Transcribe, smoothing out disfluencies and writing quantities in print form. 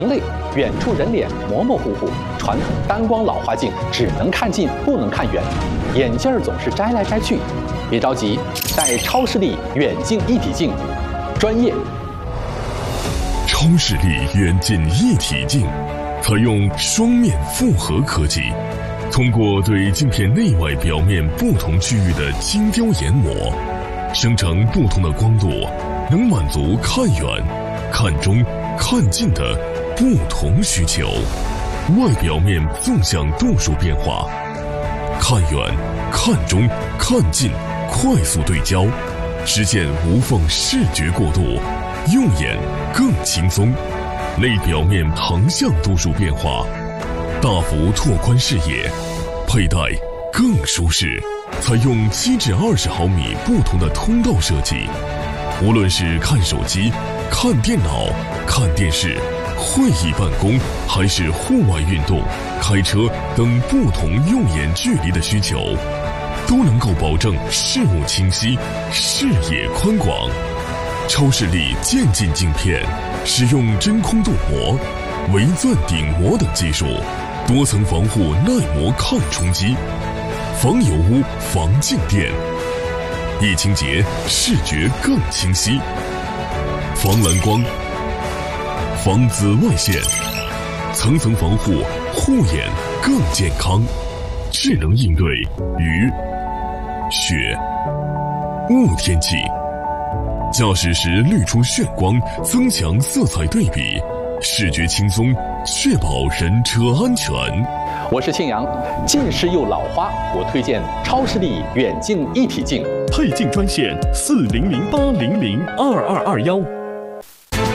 类，远处人脸模模糊糊，传统单光老花镜只能看近不能看远，眼镜总是摘来摘去。别着急，戴超视力远近一体镜，专业。 超视力远近一体镜采用双面复合科技，通过对镜片内外表面不同区域的精雕研磨，生成不同的光度，能满足看远、看中、看近的不同需求。外表面纵向度数变化，看远、看中、看近快速对焦，实现无缝视觉过渡，用眼更轻松。内表面横向度数变化，大幅拓宽视野，佩戴更舒适。采用7至20毫米不同的通道设计，无论是看手机、看电脑、看电视、会议办公，还是户外运动、开车等不同用眼距离的需求，都能够保证视物清晰、视野宽广。超视力渐进镜片使用真空镀膜、微钻顶膜等技术，多层防护耐磨抗冲击，防油污、防静电，一清洁视觉更清晰，防蓝光、防紫外线，层层防护，护眼更健康。智能应对雨、雪、雾天气，驾驶时滤出眩光，增强色彩对比，视觉轻松，确保人车安全。 我是庆阳，近视又老花，我推荐超视力远近一体镜。 配镜专线4008002221。